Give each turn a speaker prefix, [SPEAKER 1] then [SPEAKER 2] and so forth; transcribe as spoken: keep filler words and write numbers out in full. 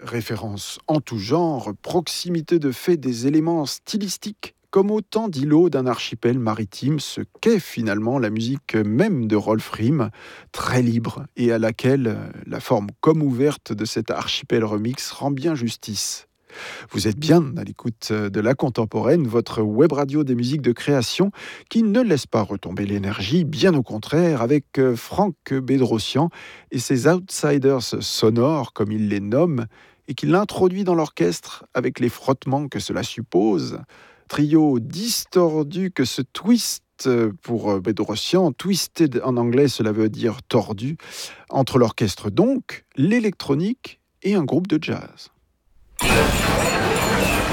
[SPEAKER 1] Référence en tout genre, proximité de fait des éléments stylistiques, comme autant d'îlots d'un archipel maritime, ce qu'est finalement la musique même de Rolf Riem, très libre et à laquelle euh, la forme comme ouverte de cet archipel remix rend bien justice. Vous êtes bien à l'écoute de La Contemporaine, votre web radio des musiques de création qui ne laisse pas retomber l'énergie, bien au contraire, avec euh, Franck Bédrossian et ses outsiders sonores, comme il les nomme, et qu'il introduit dans l'orchestre avec les frottements que cela suppose. Trio distordu que se twist pour Bédrossian, twisted en anglais, cela veut dire tordu, entre l'orchestre donc, l'électronique et un groupe de jazz.